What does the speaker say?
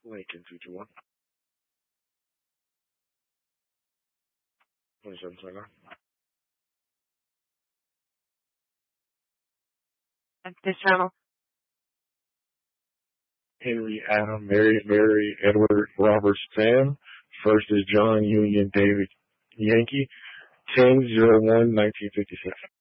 Lincoln 221. 2729. This channel. Henry Adam Mary Edward Robert Sam. First is John Union David Yankee. 10-01-1956.